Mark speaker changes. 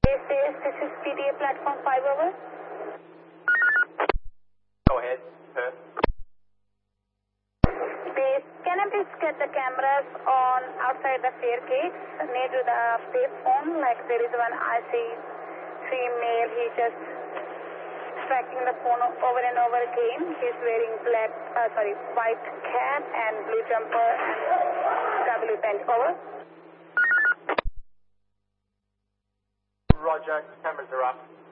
Speaker 1: This is PTA platform 5 over.
Speaker 2: Go ahead, sir.
Speaker 1: Base, can I please get the cameras on outside the staircase near to the payphone? Like there is one I see female, he just striking the phone over and over again. He's wearing white cap and blue jumper and W pant. Over.
Speaker 2: Roger, cameras are up.